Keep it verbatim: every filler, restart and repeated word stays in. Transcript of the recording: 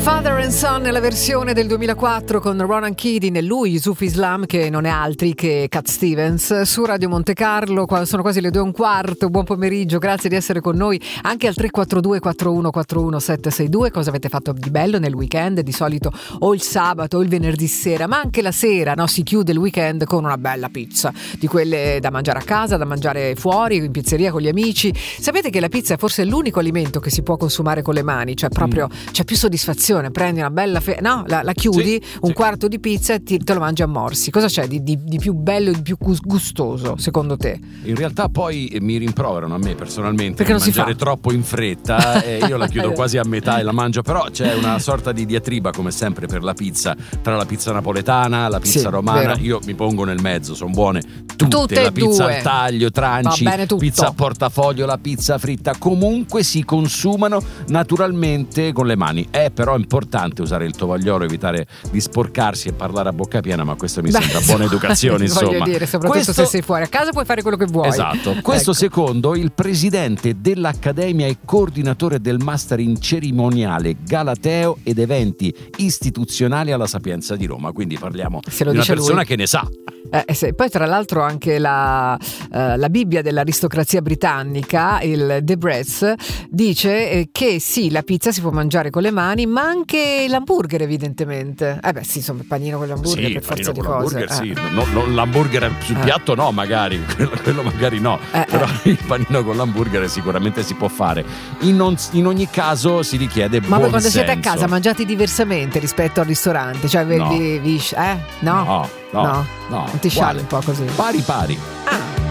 Father and Son nella versione del duemilaquattro con Ronan Keating e lui, Yusuf Islam, che non è altri che Cat Stevens, su Radio Monte Carlo. Sono quasi le due e un quarto. Buon pomeriggio, grazie di essere con noi anche al tre quattro due quattro uno quattro uno sette sei due. Cosa avete fatto di bello nel weekend? Di solito o il sabato o il venerdì sera, ma anche la sera, no? Si chiude il weekend con una bella pizza, di quelle da mangiare a casa, da mangiare fuori, in pizzeria con gli amici. Sapete che la pizza è forse l'unico alimento che si può consumare con le mani, cioè proprio mm. c'è più soddisfazione. Prendi una bella fe- no, la, la chiudi, sì, un sì. quarto di pizza e ti, te lo mangi a morsi. Cosa c'è di, di, di più bello e di più gustoso secondo te? In realtà poi mi rimproverano a me personalmente perché non mangiare si fa troppo in fretta e io la chiudo quasi a metà e la mangio, però c'è una sorta di diatriba come sempre per la pizza, tra la pizza napoletana, la pizza sì, romana, vero. Io mi pongo nel mezzo, sono buone tutte, tutte la pizza due. Al taglio, tranci, pizza a portafoglio, la pizza fritta, comunque si consumano naturalmente con le mani. È però importante usare il tovagliolo, evitare di sporcarsi e parlare a bocca piena, ma questo mi Beh, sembra buona educazione, insomma. Voglio dire, soprattutto questo... se sei fuori a casa puoi fare quello che vuoi. Esatto. Questo ecco. Secondo il presidente dell'Accademia e coordinatore del Master in cerimoniale Galateo ed eventi istituzionali alla Sapienza di Roma, quindi parliamo di una persona lui. Che ne sa. Eh, sì. Poi tra l'altro anche la, uh, la Bibbia dell'aristocrazia britannica, il The Breads, dice eh, che sì, la pizza si può mangiare con le mani, ma anche l'hamburger evidentemente. Eh beh sì, insomma, il panino con l'hamburger sì, per forza di cose. Eh. Sì. No, no, l'hamburger sul eh. piatto no, magari, quello, quello magari no, eh, però eh. il panino con l'hamburger sicuramente si può fare. In, non, in ogni caso si richiede ma buon voi quando senso. siete a casa mangiate diversamente rispetto al ristorante? Cioè no. vi, vi, eh? No? No, no, no. no. Non ti scialli un po' così? Pari pari. Ah.